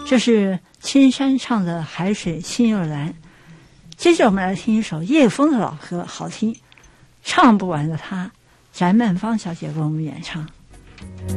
这是青山唱的《海水清又蓝》。接着我们来听一首叶枫的老歌，好听，唱不完的她，翟曼芳小姐为我们演唱。